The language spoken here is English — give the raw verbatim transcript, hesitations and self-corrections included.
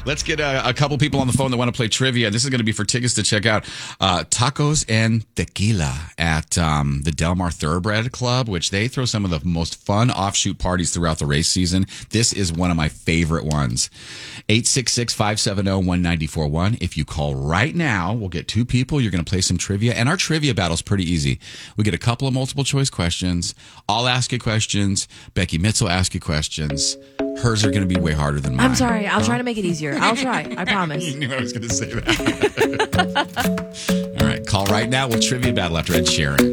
Let's get a, a couple people on the phone that want to play trivia. This is going to be for tickets to check out uh, Tacos and Tequila at um, the Del Mar Thoroughbred Club, which they throw some of the most fun offshoot parties throughout the race season. This is one of my favorite ones. eight six six, five seven zero, one nine four one. If you call right now, we'll get two people. You're going to play some trivia. And our trivia battle is pretty easy. We get a couple of multiple choice questions. I'll ask you questions. Becky Mitz will ask you questions. Hers are going to be way harder than mine. I'm sorry. I'll try to make it easier. I'll try. I promise. You knew I was going to say that. All right. Call right now. We'll trivia battle after Ed Sheeran.